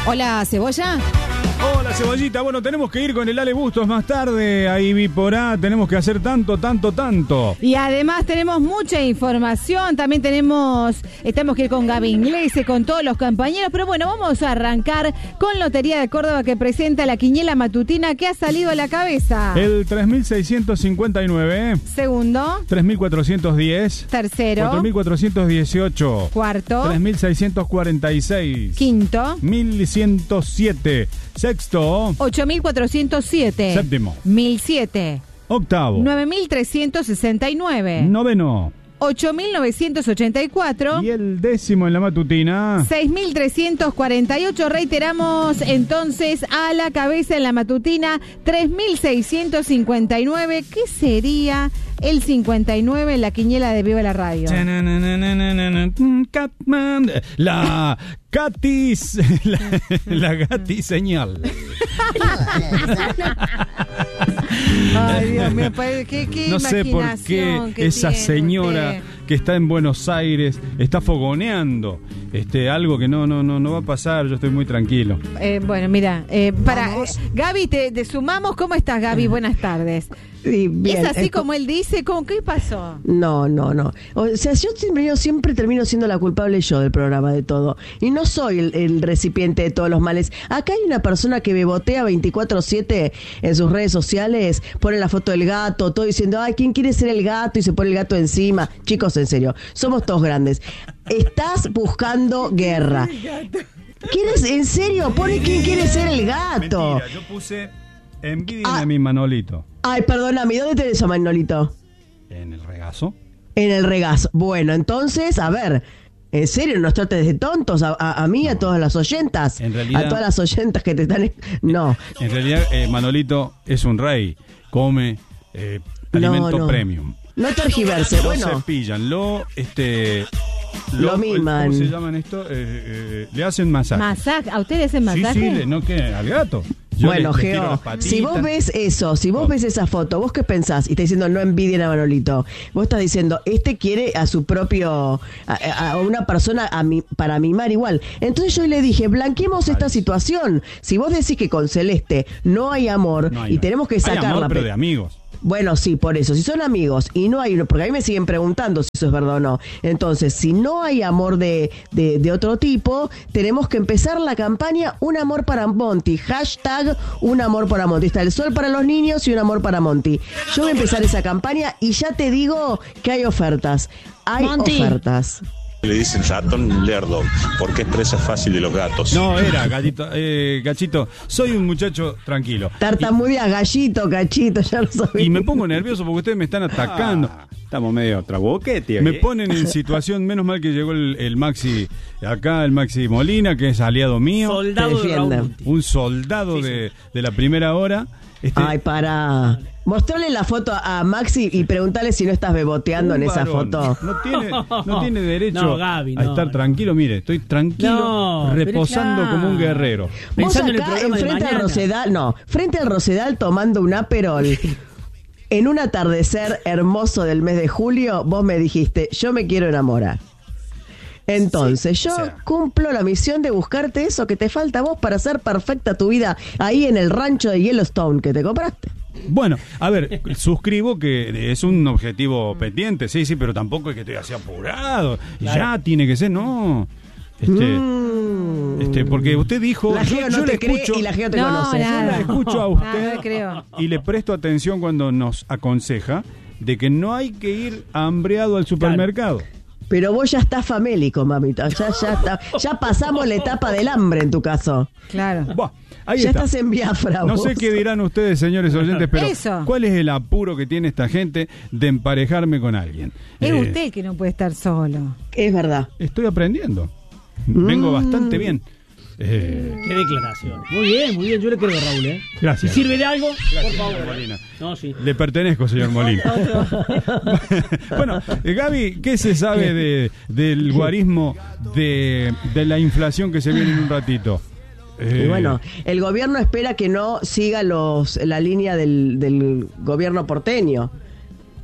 Hola, Cebolla. Hola, Cebollita. Bueno, tenemos que ir con el Ale Bustos más tarde. Ahí vi por A. Tenemos que hacer tanto. Y además tenemos mucha información. También tenemos que ir con Gaby Inglese, con todos los compañeros. Pero bueno, vamos a arrancar con Lotería de Córdoba, que presenta la quiniela matutina que ha salido a la cabeza. El 3659. Segundo. 3410. Tercero. 4418. Cuarto. 3646. Quinto. 1107. Sexto. 8407. Séptimo. 1007. Octavo. 9369. Noveno. 8984. Y el décimo en la matutina. 6348. Reiteramos entonces, a la cabeza en la matutina 3659. ¿Qué sería el 59 en la quiniela de Viva la Radio? La Catis. La Gati señal. Ay, Dios mío, qué no sé por qué esa señora que está en Buenos Aires está fogoneando algo que no va a pasar. Yo estoy muy tranquilo. Bueno, mira, Gaby, te sumamos. ¿Cómo estás, Gaby? Buenas tardes. Sí, bien. ¿Es así como él dice? ¿Qué pasó? No. O sea, yo siempre termino siendo la culpable yo del programa de todo. Y no soy el recipiente de todos los males. Acá hay una persona que bebotea 24/7 en sus redes sociales, pone la foto del gato, todo diciendo, ay, ¿quién quiere ser el gato? Y se pone el gato encima. Chicos, en serio, somos todos grandes. Estás buscando guerra. ¿Quieres, en serio? Pone quién quiere ser el gato. Mentira, yo puse envidia a mi Manolito. Ay, perdóname, ¿dónde tenés a Manolito? En el regazo. En el regazo. Bueno, entonces, a ver, en serio, nos trates de tontos a mí, a todas las oyentas. En realidad, a todas las oyentas que te están... No. En realidad, Manolito es un rey. Come alimento premium. No tergiverse, bueno. Lo cepillan, lo miman. ¿Cómo se llaman esto? Le hacen masaje. ¿Masaje? ¿A ustedes hacen masaje? Sí, no que al gato. Bueno, Geo, si vos ves eso, si vos ves esa foto, ¿vos qué pensás? Y estás diciendo, no envidien a Manolito. Vos estás diciendo, quiere a su propio, a una persona para mimar igual. Entonces yo le dije, blanqueemos esta situación. Si vos decís que con Celeste no hay amor, y tenemos que sacarla. Hay amor, pero de amigos. Bueno, sí, por eso. Si son amigos y no hay... Porque a mí me siguen preguntando si eso es verdad o no. Entonces, si no hay amor de otro tipo, tenemos que empezar la campaña Un Amor para Monty. Hashtag Un Amor para Monty. Está el sol para los niños y Un Amor para Monty. Yo voy a empezar esa campaña y ya te digo que hay ofertas. Hay ofertas. Le dicen ratón lerdo, porque es presa fácil de los gatos. No, era Gachito. Soy un muchacho tranquilo. Tartamudea, gallito, cachito, ya lo sabía. Y me pongo nervioso porque ustedes me están atacando. Estamos medio trabuquete. Me ponen en situación, menos mal que llegó el Maxi, acá el Maxi Molina, que es aliado mío. Soldado de Raúl. Un soldado de la primera hora. Ay, para. Mostrarle la foto a Maxi y preguntarle si no estás beboteando en esa foto. No tiene derecho Gaby, a estar tranquilo. Mire, estoy tranquilo, reposando como un guerrero. Vos acá frente al Rosedal tomando un Aperol. En un atardecer hermoso del mes de julio, vos me dijiste, yo me quiero enamorar. Entonces, yo cumplo la misión de buscarte eso que te falta a vos para hacer perfecta tu vida ahí en el rancho de Yellowstone que te compraste. Bueno, a ver, suscribo que es un objetivo pendiente, sí, pero tampoco es que estoy así apurado. Claro. Ya tiene que ser, no. Porque usted dijo, la Geo no te cree y la Geo te conoce. Yo la escucho a usted y le presto atención cuando nos aconseja de que no hay que ir hambreado al supermercado. Pero vos ya estás famélico, mamita. Ya pasamos la etapa del hambre en tu caso. Claro. Ahí ya estás en Biafra. No sé qué dirán ustedes, señores oyentes, pero ¿cuál es el apuro que tiene esta gente de emparejarme con alguien? Es usted que no puede estar solo. Es verdad. Estoy aprendiendo. Vengo bastante bien. Qué declaración. Muy bien, yo le creo a Raúl, Gracias. Si sirve de algo, gracias, por favor. Molina. No, sí. Le pertenezco, señor Molina. Bueno, Gaby, ¿qué se sabe del guarismo de la inflación que se viene en un ratito? Y bueno, el gobierno espera que no siga la línea del gobierno porteño.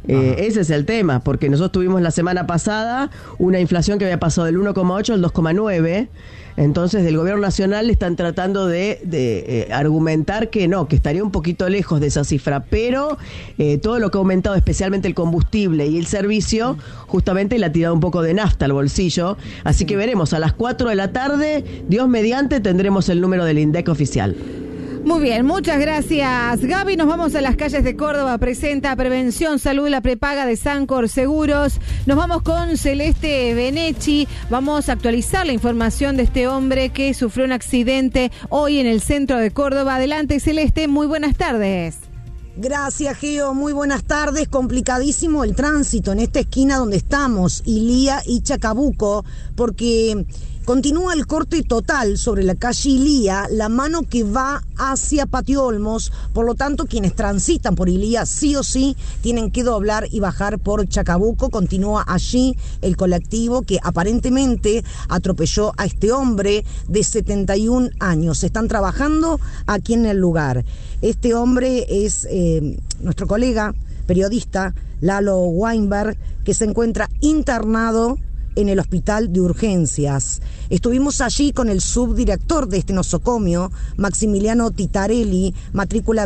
Ese es el tema, porque nosotros tuvimos la semana pasada una inflación que había pasado del 1,8 al 2,9. Entonces, del gobierno nacional están tratando de argumentar que no, que estaría un poquito lejos de esa cifra, pero todo lo que ha aumentado, especialmente el combustible y el servicio, justamente le ha tirado un poco de nafta al bolsillo. Así que veremos, a las 4 de la tarde, Dios mediante, tendremos el número del INDEC oficial. Muy bien, muchas gracias, Gaby. Nos vamos a las calles de Córdoba. Presenta Prevención Salud, la prepaga de Sancor Seguros. Nos vamos con Celeste Benechi. Vamos a actualizar la información de este hombre que sufrió un accidente hoy en el centro de Córdoba. Adelante, Celeste, muy buenas tardes. Gracias, Geo. Muy buenas tardes. Complicadísimo el tránsito en esta esquina donde estamos, Ilía y Chacabuco, porque continúa el corte total sobre la calle Ilía, la mano que va hacia Patio Olmos. Por lo tanto, quienes transitan por Ilía sí o sí tienen que doblar y bajar por Chacabuco. Continúa allí el colectivo que aparentemente atropelló a este hombre de 71 años. Están trabajando aquí en el lugar. Este hombre es nuestro colega periodista Lalo Weinberg, que se encuentra internado en el hospital de urgencias. Estuvimos allí con el subdirector de este nosocomio, Maximiliano Titarelli, matrícula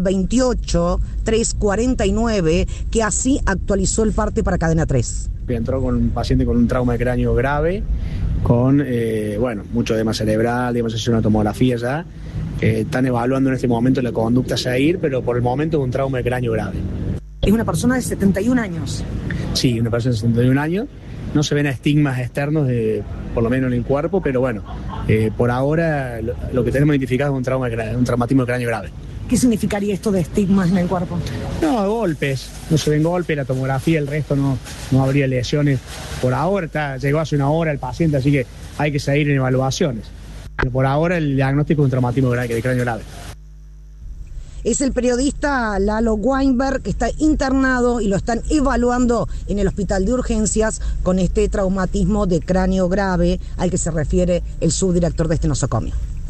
28349, que así actualizó el parte para Cadena 3. Entró con un paciente con un trauma de cráneo grave, con mucho edema cerebral, digamos, es una tomografía ya. Están evaluando en este momento la conducta a seguir, pero por el momento es un trauma de cráneo grave. Es una persona de 71 años. Sí, una persona de 71 años. No se ven estigmas externos, por lo menos en el cuerpo, pero bueno, por ahora lo que tenemos identificado es un traumatismo de cráneo grave. ¿Qué significaría esto de estigmas en el cuerpo? No, golpes, no se ven golpes, la tomografía, el resto no habría lesiones. Por ahora llegó hace una hora el paciente, así que hay que seguir en evaluaciones. Pero por ahora el diagnóstico es un traumatismo de cráneo grave. Es el periodista Lalo Weinberg, que está internado y lo están evaluando en el hospital de urgencias con este traumatismo de cráneo grave al que se refiere el subdirector de este nosocomio.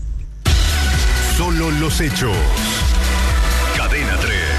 Solo los hechos. Cadena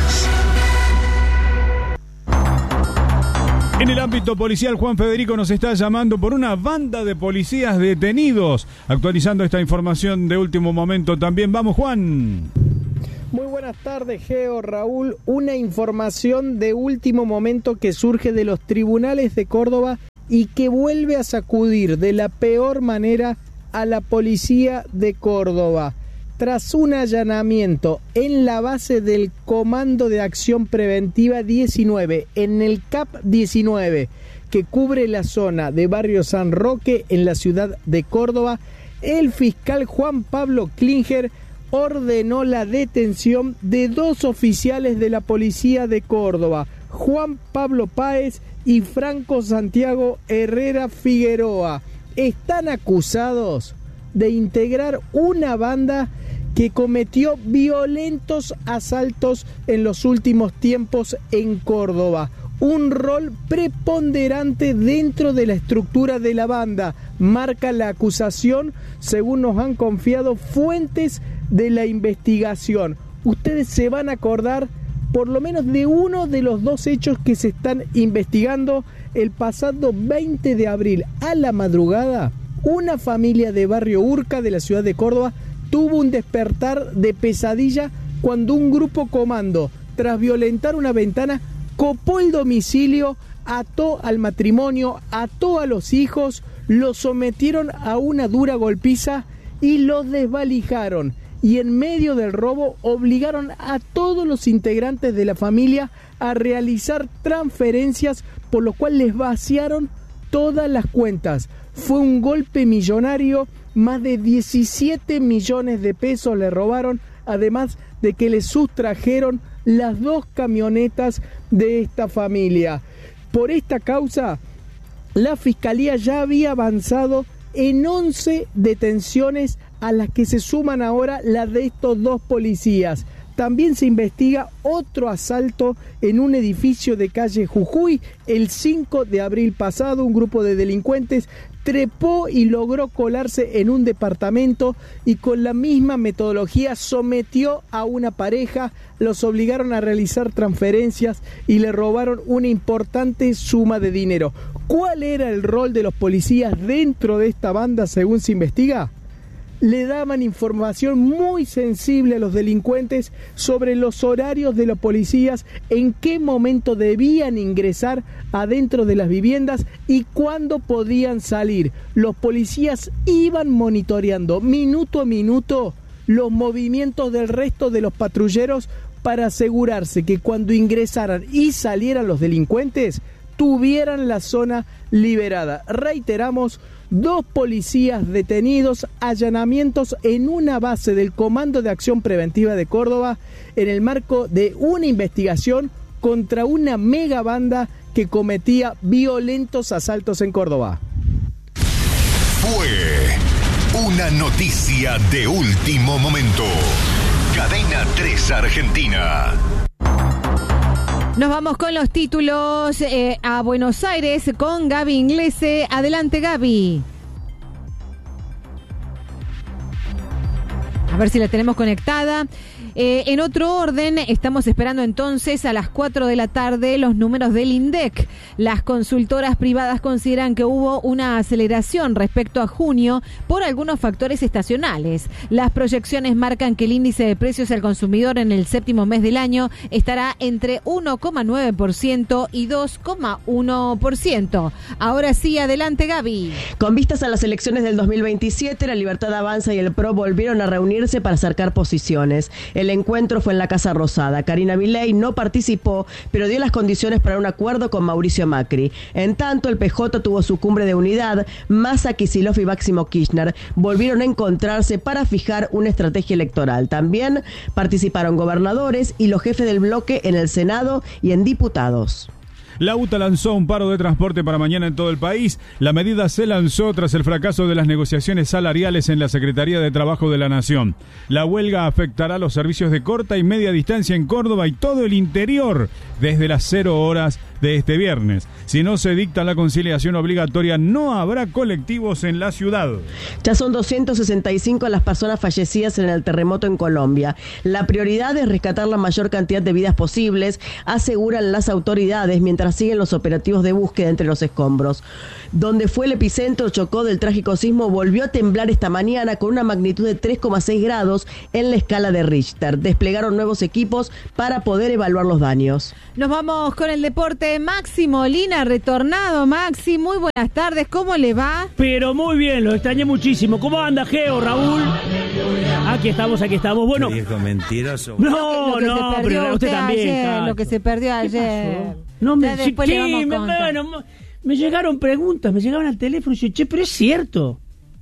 3. En el ámbito policial, Juan Federico nos está llamando por una banda de policías detenidos. Actualizando esta información de último momento también. Vamos, Juan. Muy buenas tardes, Geo, Raúl. Una información de último momento que surge de los tribunales de Córdoba y que vuelve a sacudir de la peor manera a la policía de Córdoba. Tras un allanamiento en la base del Comando de Acción Preventiva 19, en el CAP 19, que cubre la zona de Barrio San Roque en la ciudad de Córdoba, el fiscal Juan Pablo Klinger ordenó la detención de 2 oficiales de la policía de Córdoba, Juan Pablo Páez y Franco Santiago Herrera Figueroa. Están acusados de integrar una banda que cometió violentos asaltos en los últimos tiempos en Córdoba. Un rol preponderante dentro de la estructura de la banda, marca la acusación, según nos han confiado fuentes de la investigación. Ustedes se van a acordar por lo menos de uno de los 2 hechos que se están investigando. El pasado 20 de abril a la madrugada, una familia de Barrio Urca de la ciudad de Córdoba tuvo un despertar de pesadilla cuando un grupo comando, tras violentar una ventana, copó el domicilio, ató al matrimonio, ató a los hijos, los sometieron a una dura golpiza y los desvalijaron. Y en medio del robo obligaron a todos los integrantes de la familia a realizar transferencias, por lo cual les vaciaron todas las cuentas. Fue un golpe millonario, más de 17 millones de pesos le robaron, además de que le sustrajeron las 2 camionetas de esta familia. Por esta causa, la Fiscalía ya había avanzado en 11 detenciones, a las que se suman ahora las de estos 2 policías. También se investiga otro asalto en un edificio de calle Jujuy el 5 de abril pasado. Un grupo de delincuentes trepó y logró colarse en un departamento y con la misma metodología sometió a una pareja, los obligaron a realizar transferencias y le robaron una importante suma de dinero. ¿Cuál era el rol de los policías dentro de esta banda según se investiga? Le daban información muy sensible a los delincuentes sobre los horarios de los policías, en qué momento debían ingresar adentro de las viviendas y cuándo podían salir. Los policías iban monitoreando minuto a minuto los movimientos del resto de los patrulleros para asegurarse que cuando ingresaran y salieran los delincuentes tuvieran la zona liberada. Reiteramos, 2 policías detenidos, allanamientos en una base del Comando de Acción Preventiva de Córdoba en el marco de una investigación contra una mega banda que cometía violentos asaltos en Córdoba. Fue una noticia de último momento. Cadena 3 Argentina. Nos vamos con los títulos a Buenos Aires con Gaby Inglese. Adelante, Gaby. A ver si la tenemos conectada. En otro orden, estamos esperando entonces a las 4 de la tarde los números del INDEC. Las consultoras privadas consideran que hubo una aceleración respecto a junio por algunos factores estacionales. Las proyecciones marcan que el índice de precios al consumidor en el séptimo mes del año estará entre 1,9% y 2,1%. Ahora sí, adelante, Gaby. Con vistas a las elecciones del 2027, La Libertad Avanza y el PRO volvieron a reunirse para acercar posiciones. El encuentro fue en la Casa Rosada. Karina Milei no participó, pero dio las condiciones para un acuerdo con Mauricio Macri. En tanto, el PJ tuvo su cumbre de unidad. Massa, Kicillof y Máximo Kirchner volvieron a encontrarse para fijar una estrategia electoral. También participaron gobernadores y los jefes del bloque en el Senado y en diputados. La UTA lanzó un paro de transporte para mañana en todo el país. La medida se lanzó tras el fracaso de las negociaciones salariales en la Secretaría de Trabajo de la Nación. La huelga afectará los servicios de corta y media distancia en Córdoba y todo el interior desde las 0 horas de este viernes. Si no se dicta la conciliación obligatoria, no habrá colectivos en la ciudad. Ya son 265 las personas fallecidas en el terremoto en Colombia. La prioridad es rescatar la mayor cantidad de vidas posibles, aseguran las autoridades, mientras siguen los operativos de búsqueda entre los escombros. Donde fue el epicentro Chocó del trágico sismo volvió a temblar esta mañana con una magnitud de 3,6 grados en la escala de Richter. Desplegaron nuevos equipos para poder evaluar los daños. Nos vamos con el deporte. Maxi Molina, retornado. Maxi, muy buenas tardes, ¿cómo le va? Pero muy bien, lo extrañé muchísimo. ¿Cómo anda, Geo, Raúl? Aquí estamos. Bueno. Dijo mentiroso. No, pero usted también. Ayer, lo que se perdió ayer. No me llegaron preguntas, me llegaban al teléfono y yo, che, pero es cierto.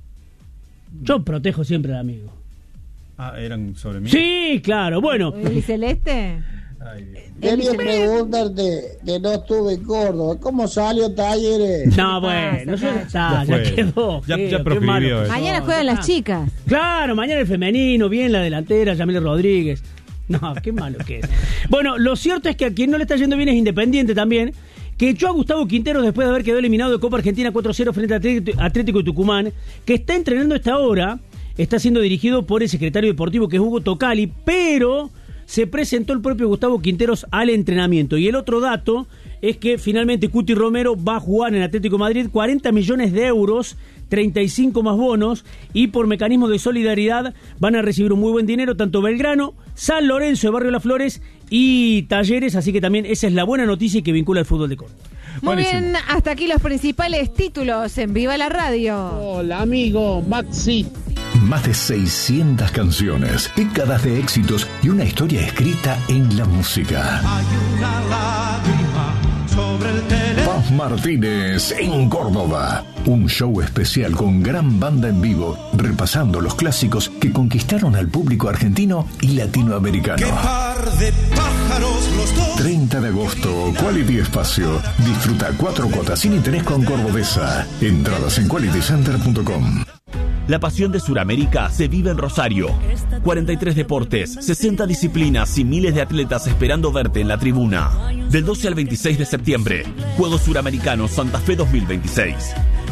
Yo protejo siempre al amigo. Ah, ¿eran sobre mí? Sí, claro, bueno. ¿Y Celeste? Quería preguntarte que no estuve en Córdoba. ¿Cómo salió Talleres? No, bueno, ya quedó. Ya proscribió eso. Mañana juegan las chicas. Claro, mañana el femenino, bien la delantera, Yamile Rodríguez. No, qué malo que es. Bueno, lo cierto es que a quien no le está yendo bien es Independiente también, que echó a Gustavo Quinteros después de haber quedado eliminado de Copa Argentina 4-0 frente a Atlético de Tucumán, que está entrenando a esta hora, está siendo dirigido por el secretario deportivo que es Hugo Tocali, pero se presentó el propio Gustavo Quinteros al entrenamiento. Y el otro dato es que finalmente Cuti Romero va a jugar en Atlético de Madrid 40 millones de euros, 35 más bonos, y por mecanismo de solidaridad van a recibir un muy buen dinero tanto Belgrano, San Lorenzo de Barrio Las Flores y Talleres, así que también esa es la buena noticia que vincula al fútbol de Córdoba. Muy bien, hasta aquí los principales títulos en Viva la Radio. Hola, amigo Maxi. Más de 600 canciones, décadas de éxitos y una historia escrita en la música. Hay una lágrima sobre el teléfono. Paz Martínez en Córdoba. Un show especial con gran banda en vivo, repasando los clásicos que conquistaron al público argentino y latinoamericano. ¡Qué par de pájaros los dos! 30 de agosto, Quality Espacio. Disfruta 4 cuotas sin interés con Cordobesa. Entradas en qualitycenter.com. La pasión de Suramérica se vive en Rosario. 43 deportes, 60 disciplinas y miles de atletas esperando verte en la tribuna. Del 12 al 26 de septiembre, Juegos Suramericanos Santa Fe 2026.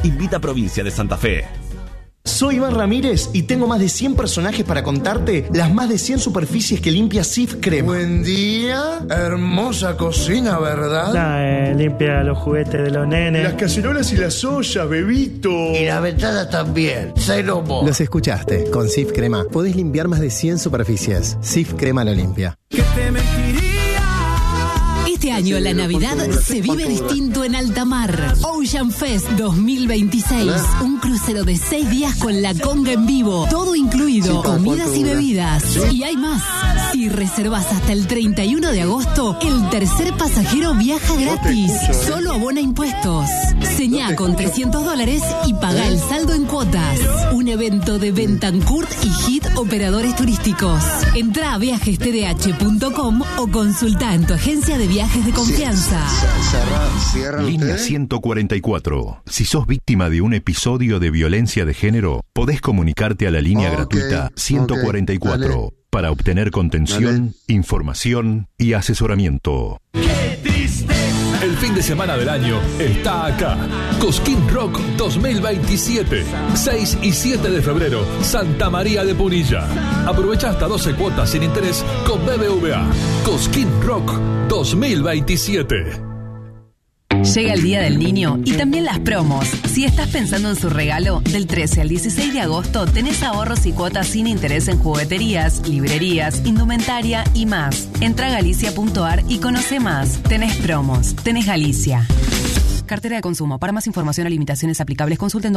Invita a Provincia de Santa Fe. Soy Iván Ramírez y tengo más de 100 personajes para contarte las más de 100 superficies que limpia Cif Crema. Buen día, hermosa cocina, ¿verdad? Limpia los juguetes de los nenes. Las cacerolas y las ollas, bebito. Y la ventana también, cero mo. Los escuchaste, con Cif Crema podés limpiar más de 100 superficies. Cif Crema lo limpia. ¿Qué te mentiría? Este año la Navidad se vive distinto en alta mar. Ocean Fest 2026. Un crucero de 6 días con la conga en vivo. Todo incluido, comidas y bebidas. Y hay más. Si reservas hasta el 31 de agosto, el tercer pasajero viaja gratis. Solo abona impuestos. Señá con $300 y paga el saldo en cuotas. Un evento de Bentancourt y Hit Operadores Turísticos. Entrá a viajestdh.com o consulta en tu agencia de viajes de confianza. Línea 144. Si sos víctima de un episodio de violencia de género, podés comunicarte a la línea gratuita 144 para obtener contención, información y asesoramiento. El fin de semana del año está acá. Cosquín Rock 2027. 6 y 7 de febrero, Santa María de Punilla. Aprovecha hasta 12 cuotas sin interés con BBVA. Cosquín Rock 2027. Llega el Día del Niño y también las promos. Si estás pensando en su regalo, del 13 al 16 de agosto tenés ahorros y cuotas sin interés en jugueterías, librerías, indumentaria y más. Entra a galicia.ar y conoce más. Tenés promos. Tenés Galicia. Cartera de consumo. Para más información o limitaciones aplicables, consulten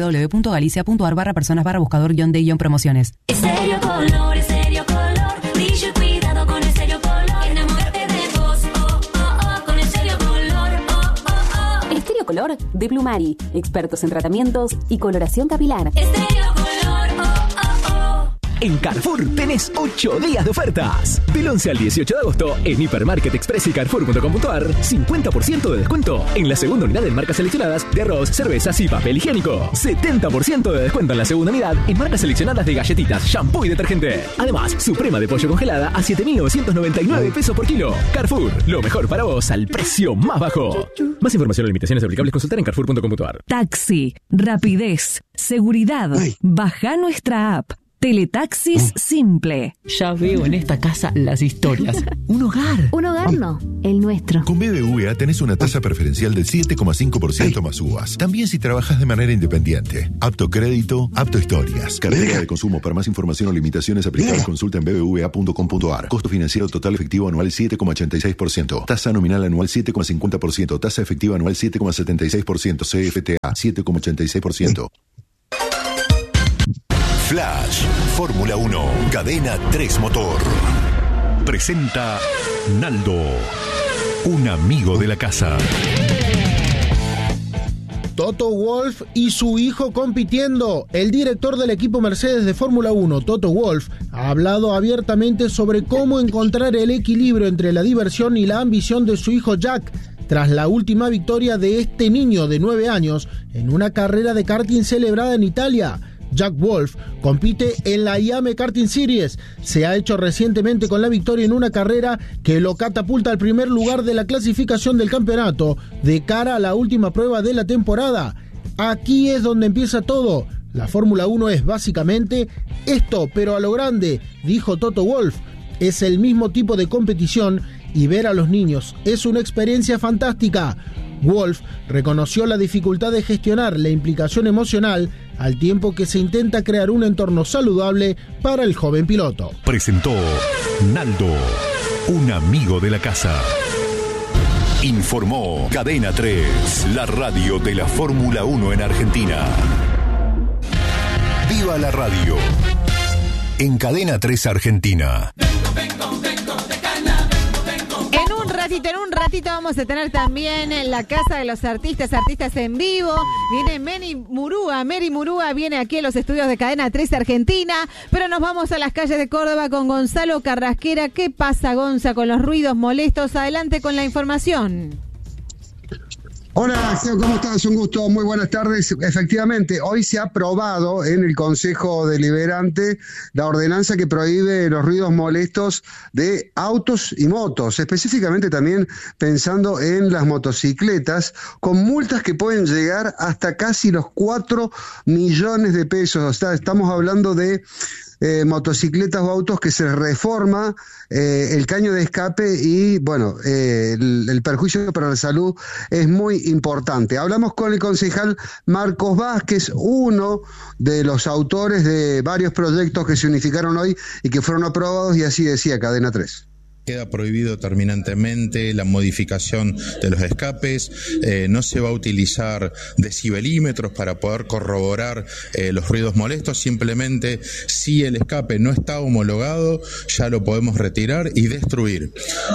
www.galicia.ar/personas/buscador-de-promociones. Estéreo Color, Estéreo Color. Dicho cuidado con Estéreo Color. Enamórate de vos, con Estéreo Color, Estéreo Color de Blumari. Expertos en tratamientos y coloración capilar. Estéreo Color, En Carrefour tenés 8 días de ofertas. Del 11 al 18 de agosto, en Hipermarket Express y Carrefour.com.ar, 50% de descuento en la segunda unidad en marcas seleccionadas de arroz, cervezas y papel higiénico. 70% de descuento en la segunda unidad en marcas seleccionadas de galletitas, shampoo y detergente. Además, suprema de pollo congelada a 7.999 pesos por kilo. Carrefour, lo mejor para vos al precio más bajo. Más información o limitaciones aplicables, consultar en Carrefour.com.ar. Taxi, rapidez, seguridad. Baja nuestra app. Teletaxis Simple. Ya veo en esta casa las historias. Un hogar. Un hogar no, el nuestro. Con BBVA tenés una tasa preferencial del 7,5% más uvas. También si trabajas de manera independiente. Apto crédito, apto historias. Cartera de consumo. Para más información o limitaciones aplicables, consulta en bbva.com.ar. Costo financiero total efectivo anual 7,86%. Tasa nominal anual 7,50%. Tasa efectiva anual 7,76%. CFTA 7,86%. Flash, Fórmula 1, Cadena 3 Motor. Presenta Naldo, un amigo de la casa. Toto Wolff y su hijo compitiendo. El director del equipo Mercedes de Fórmula 1, Toto Wolff, ha hablado abiertamente sobre cómo encontrar el equilibrio entre la diversión y la ambición de su hijo Jack, tras la última victoria de este niño de 9 años en una carrera de karting celebrada en Italia. Jack Wolff compite en la IAME Karting Series. Se ha hecho recientemente con la victoria en una carrera que lo catapulta al primer lugar de la clasificación del campeonato de cara a la última prueba de la temporada. Aquí es donde empieza todo. La Fórmula 1 es básicamente esto, pero a lo grande, dijo Toto Wolff. Es el mismo tipo de competición y ver a los niños es una experiencia fantástica. Wolff reconoció la dificultad de gestionar la implicación emocional al tiempo que se intenta crear un entorno saludable para el joven piloto. Presentó Naldo, un amigo de la casa. Informó Cadena 3, la radio de la Fórmula 1 en Argentina. ¡Viva la radio! En Cadena 3 Argentina. En un ratito vamos a tener también en la Casa de los Artistas en vivo. Viene Mary Murúa viene aquí a los estudios de Cadena 3 Argentina, pero nos vamos a las calles de Córdoba con Gonzalo Carrasquera. ¿Qué pasa, Gonza, con los ruidos molestos? Adelante con la información. Hola, Geo, ¿cómo estás? Un gusto, muy buenas tardes. Efectivamente, hoy se ha aprobado en el Consejo Deliberante la ordenanza que prohíbe los ruidos molestos de autos y motos, específicamente también pensando en las motocicletas, con multas que pueden llegar hasta casi los 4 millones de pesos. O sea, estamos hablando de motocicletas o autos que se reforma el caño de escape y bueno, el perjuicio para la salud es muy importante. Hablamos con el concejal Marcos Vázquez, uno de los autores de varios proyectos que se unificaron hoy y que fueron aprobados, y así decía Cadena 3. Queda prohibido terminantemente la modificación de los escapes, no se va a utilizar decibelímetros para poder corroborar los ruidos molestos, simplemente si el escape no está homologado ya lo podemos retirar y destruir.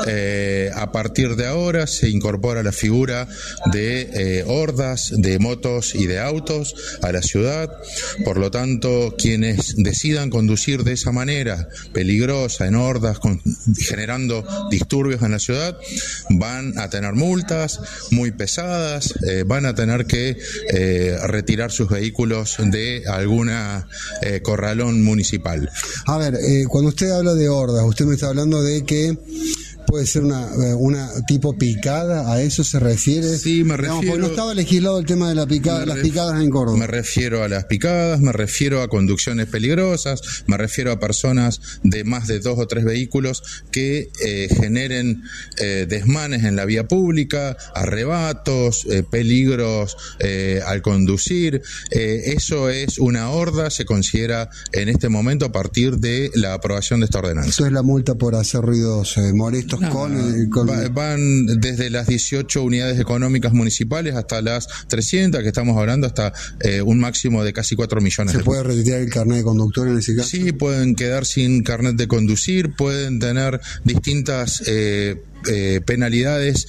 A partir de ahora se incorpora la figura de hordas de motos y de autos a la ciudad, por lo tanto quienes decidan conducir de esa manera peligrosa en hordas, generando disturbios en la ciudad, van a tener multas muy pesadas, van a tener que retirar sus vehículos de alguna corralón municipal. A ver, cuando usted habla de hordas, usted me está hablando de que puede ser una tipo picada, ¿a eso se refiere? Sí, me refiero... Porque no estaba legislado el tema de las picadas en Córdoba. Me refiero a las picadas, me refiero a conducciones peligrosas, me refiero a personas de más de 2 o 3 vehículos que generen desmanes en la vía pública, arrebatos, peligros al conducir. Eso es una horda, se considera en este momento a partir de la aprobación de esta ordenanza. ¿Eso es la multa por hacer ruidos molestos? Van desde las 18 unidades económicas municipales hasta las 300, que estamos hablando, hasta un máximo de casi 4 millones. ¿Se puede retirar el carnet de conductor en ese caso? Sí, pueden quedar sin carnet de conducir, pueden tener distintas penalidades.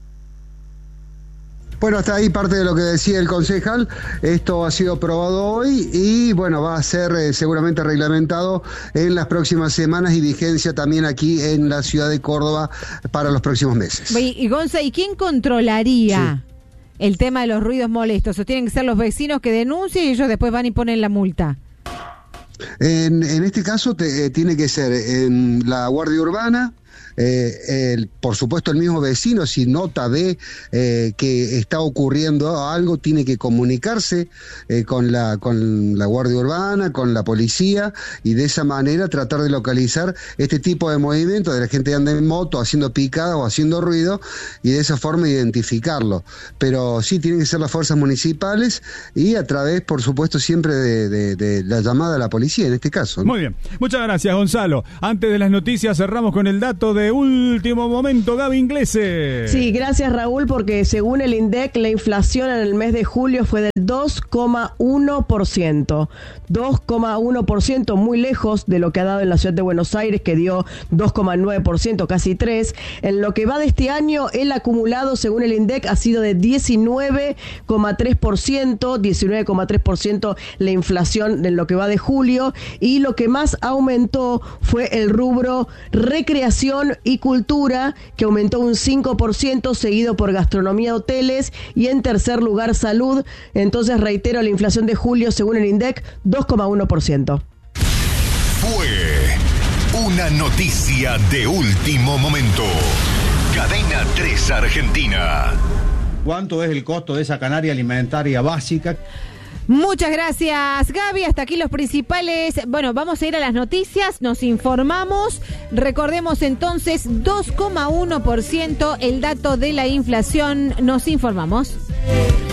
Bueno, hasta ahí parte de lo que decía el concejal. Esto ha sido aprobado hoy y bueno, va a ser seguramente reglamentado en las próximas semanas y vigencia también aquí en la ciudad de Córdoba para los próximos meses. Y Gonza, ¿y quién controlaría el tema de los ruidos molestos? ¿O tienen que ser los vecinos que denuncien y ellos después van y ponen la multa? En este caso tiene que ser en la Guardia Urbana. Por supuesto el mismo vecino, si nota ve que está ocurriendo algo, tiene que comunicarse con la Guardia Urbana, con la policía, y de esa manera tratar de localizar este tipo de movimiento de la gente que anda en moto haciendo picada o haciendo ruido, y de esa forma identificarlo. Pero sí tienen que ser las fuerzas municipales y a través, por supuesto, siempre de la llamada a la policía en este caso, ¿no? Muy bien, muchas gracias, Gonzalo. Antes de las noticias cerramos con el dato de último momento, Gaby Inglese. Sí, gracias, Raúl, porque según el INDEC la inflación en el mes de julio fue del 2,1%. 2,1%, muy lejos de lo que ha dado en la ciudad de Buenos Aires, que dio 2,9%, casi 3%. En lo que va de este año, el acumulado, según el INDEC, ha sido de 19,3% la inflación en lo que va de julio, y lo que más aumentó fue el rubro recreación y cultura, que aumentó un 5%, seguido por gastronomía, hoteles, y en tercer lugar salud. Entonces, reitero, la inflación de julio, según el INDEC, 2,1%. Fue una noticia de último momento. Cadena 3 Argentina. ¿Cuánto es el costo de esa canaria alimentaria básica? Muchas gracias, Gaby. Hasta aquí los principales. Bueno, vamos a ir a las noticias, nos informamos. Recordemos entonces, 2,1% el dato de la inflación. Nos informamos.